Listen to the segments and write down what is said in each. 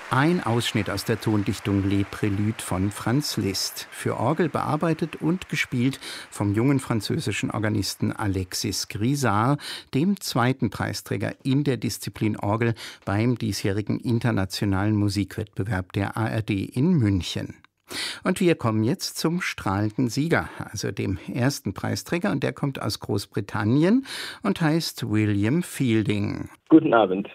Ein Ausschnitt aus der Tondichtung Les Préludes von Franz Liszt. Für Orgel bearbeitet und gespielt vom jungen französischen Organisten Alexis Grisard, dem zweiten Preisträger in der Disziplin Orgel beim diesjährigen internationalen Musikwettbewerb der ARD in München. Und wir kommen jetzt zum strahlenden Sieger, also dem ersten Preisträger, und der kommt aus Großbritannien und heißt William Fielding. Guten Abend.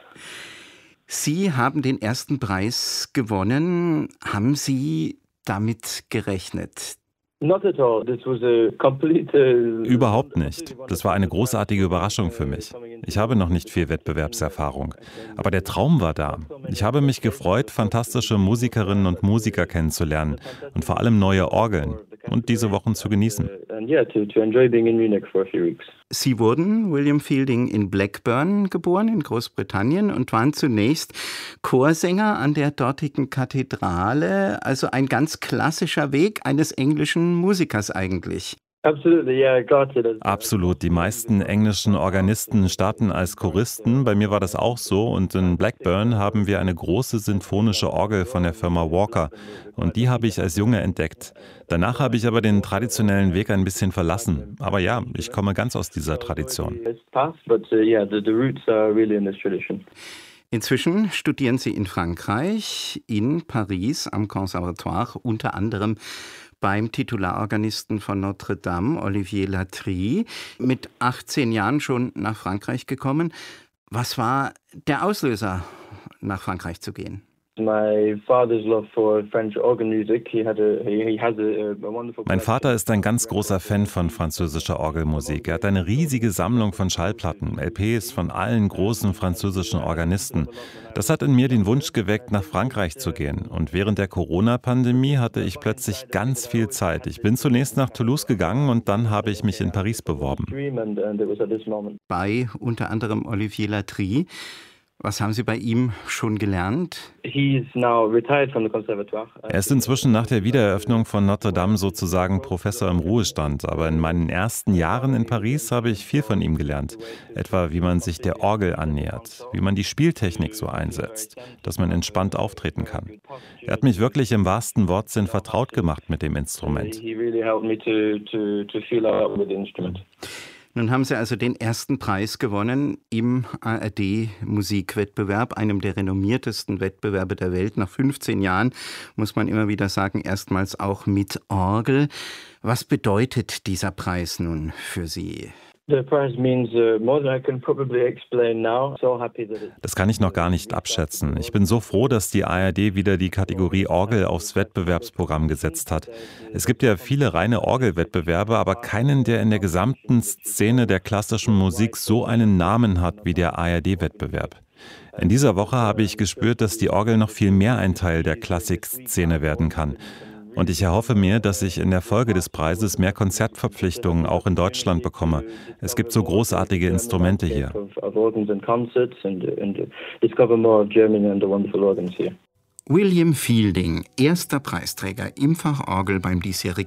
Sie haben den ersten Preis gewonnen. Haben Sie damit gerechnet? Not at all. This was a complete, Überhaupt nicht. Das war eine großartige Überraschung für mich. Ich habe noch nicht viel Wettbewerbserfahrung. Aber der Traum war da. Ich habe mich gefreut, fantastische Musikerinnen und Musiker kennenzulernen und vor allem neue Orgeln und diese Wochen zu genießen. to enjoy being in Munich for a few weeks. Sie wurden, William Fielding, in Blackburn geboren, in Großbritannien, und waren zunächst Chorsänger an der dortigen Kathedrale, also ein ganz klassischer Weg eines englischen Musikers eigentlich. Absolutely, yeah, I got it. Absolut. Die meisten englischen Organisten starten als Choristen. Bei mir war das auch so. Und in Blackburn haben wir eine große sinfonische Orgel von der Firma Walker. Und die habe ich als Junge entdeckt. Danach habe ich aber den traditionellen Weg ein bisschen verlassen. Aber ja, ich komme ganz aus dieser Tradition. It's past, but yeah, the roots are really in this tradition. Inzwischen studieren Sie in Frankreich, in Paris am Conservatoire, unter anderem beim Titularorganisten von Notre Dame, Olivier Latry, mit 18 Jahren schon nach Frankreich gekommen. Was war der Auslöser, nach Frankreich zu gehen? My father's love for French organ music. He has a wonderful. Mein Vater ist ein ganz großer Fan von französischer Orgelmusik. Er hat eine riesige Sammlung von Schallplatten, LPs von allen großen französischen Organisten. Das hat in mir den Wunsch geweckt, nach Frankreich zu gehen. Und während der Corona-Pandemie hatte ich plötzlich ganz viel Zeit. Ich bin zunächst nach Toulouse gegangen und dann habe ich mich in Paris beworben. And it was at this moment. Bei unter anderem Olivier Latry. Was haben Sie bei ihm schon gelernt? He's now retired from the conservatoire. Er ist inzwischen nach der Wiedereröffnung von Notre Dame sozusagen Professor im Ruhestand. Aber in meinen ersten Jahren in Paris habe ich viel von ihm gelernt. Etwa, wie man sich der Orgel annähert, wie man die Spieltechnik so einsetzt, dass man entspannt auftreten kann. Er hat mich wirklich im wahrsten Wortsinn vertraut gemacht mit dem Instrument. He really helped me to feel out with the instrument. Nun haben Sie also den ersten Preis gewonnen im ARD-Musikwettbewerb, einem der renommiertesten Wettbewerbe der Welt. Nach 15 Jahren, muss man immer wieder sagen, erstmals auch mit Orgel. Was bedeutet dieser Preis nun für Sie? The prize means more than I can probably explain now. So happy that Das kann ich noch gar nicht abschätzen. Ich bin so froh, dass die ARD wieder die Kategorie Orgel aufs Wettbewerbsprogramm gesetzt hat. Es gibt ja viele reine Orgelwettbewerbe, aber keinen, der in der gesamten Szene der klassischen Musik so einen Namen hat wie der ARD-Wettbewerb. In dieser Woche habe ich gespürt, dass die Orgel noch viel mehr ein Teil der Klassikszene werden kann. Und ich erhoffe mir, dass ich in der Folge des Preises mehr Konzertverpflichtungen auch in Deutschland bekomme. Es gibt so großartige Instrumente hier. of organs and concerts and discover more of Germany and the wonderful organs here. William Fielding, erster Preisträger im Fach Orgel beim diesjährigen